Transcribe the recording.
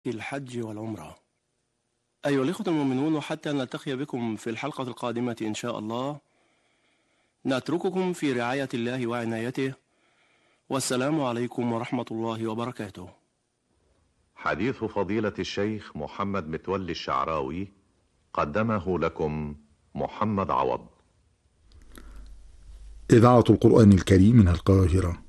الحج والعمرة. أيها الإخوة المؤمنون، وحتى نلتقي بكم في الحلقة القادمة إن شاء الله، نترككم في رعاية الله وعنايته، والسلام عليكم ورحمة الله وبركاته. حديث فضيلة الشيخ محمد متولي الشعراوي قدمه لكم محمد عوض. إذاعة القرآن الكريم من القاهرة.